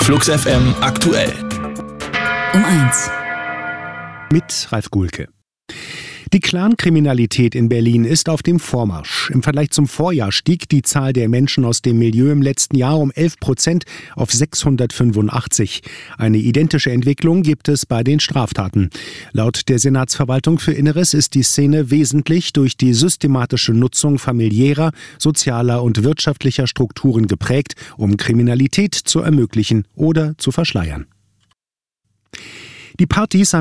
Flux FM aktuell. Um 1. Mit Ralf Guhlke. Die Clankriminalität in Berlin ist auf dem Vormarsch. Im Vergleich zum Vorjahr stieg die Zahl der Menschen aus dem Milieu im letzten Jahr um 11% auf 685. Eine identische Entwicklung gibt es bei den Straftaten. Laut der Senatsverwaltung für Inneres ist die Szene wesentlich durch die systematische Nutzung familiärer, sozialer und wirtschaftlicher Strukturen geprägt, um Kriminalität zu ermöglichen oder zu verschleiern. Die Partys